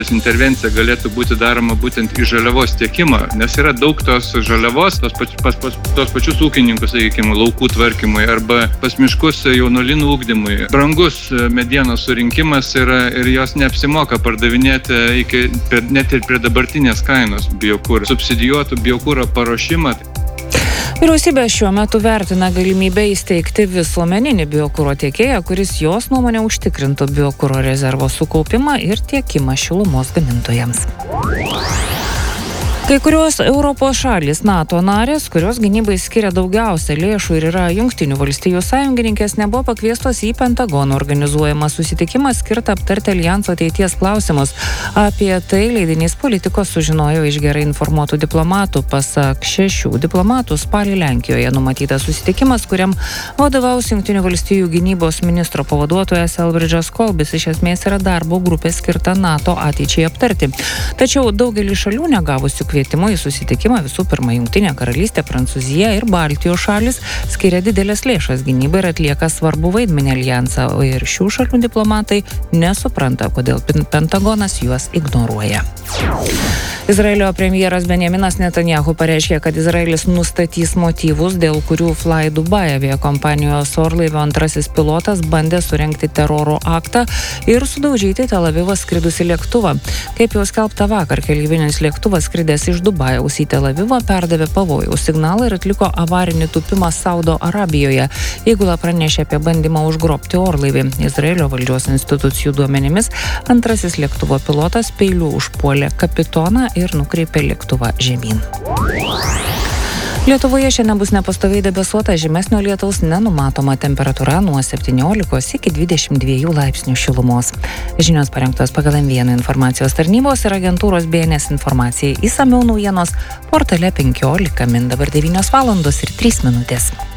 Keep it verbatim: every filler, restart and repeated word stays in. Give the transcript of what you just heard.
intervencija galėtų būti daroma būtent į žaliavos tiekimą, nes yra daug tos žaliavos, tos, pač, pas, pas, tos pačius ūkininkus, sakykime, laukų tvarkymui arba pas miškus jaunuolynų ugdymui. Brangus medienos surinkimas yra ir jos neapsimoka pardavinėti iki, net ir prie dabartinės kainos biokūrą. Subsidijuotų biokūro paruošimą. Vyriausybė šiuo metu vertina galimybę įsteigti visuomeninį biokuro tiekėją, kuris jos nuomonė užtikrintų biokuro rezervo sukaupimą ir tiekimą šilumos gamintojams. Kai kurios Europos šalys NATO narės, kurios gynybai skiria daugiausia lėšų ir yra Jungtinių valstijų sąjungininkės, nebuvo pakviestos į Pentagono organizuojamą susitikimą skirtą aptarti alijanso ateities klausimus. Apie tai leidinys Politikos sužinojo iš gerai informuotų diplomatų. Pasak šešių diplomatų, spalį Lenkijoje numatytas susitikimas, kuriam vadovaus Jungtinių valstijų gynybos ministro pavaduotojas Elbridžas Kolbis, iš esmės yra darbo grupė skirta NATO ateičiai aptarti. Tačiau daugelį šalių negavusių kvietimų į susitikimą, visų pirma, Jungtinė karalystė, Prancūzija ir Baltijos šalis skiria didelės lėšas gynybai ir atlieka svarbų vaidmenį alijansą, o ir šių šalių diplomatai nesupranta, kodėl Pentagonas juos ignoruoja. Izraelio premjeras Benjaminas Netanyahu pareiškė, kad Izraelis nustatys motyvus, dėl kurių Fly Dubai aviakompanijos orlaivio antrasis pilotas bandė surengti teroro aktą ir sudaužyti Tel Avivą skridusį lėktuvą. Kaip jau skelbta vakar, keleivinis lėktuvas skridęs iš Dubajaus į Tel Avivą perdavė pavojaus signalą ir atliko avarinį tūpimą Saudo Arabijoje. Įgula pranešė apie bandymą užgrobti orlaivį. Izraelio valdžios institucijų duomenimis antrasis lėktuvo pilotas peiliu užpuolė kapitoną ir nukreipė lėktuvą žemyn. Lietuvoje šiandien bus nepastoviai debesuota, žymesnio lietaus nenumatoma, temperatūra nuo septyniolikos iki dvidešimt dviejų laipsnių šilumos. Žinios parengtos pagal M vieną informacijos tarnybos ir agentūros B N S informacijai. Išsamiau naujienos portale penkiolika min, dabar devynios valandos ir trys minutės.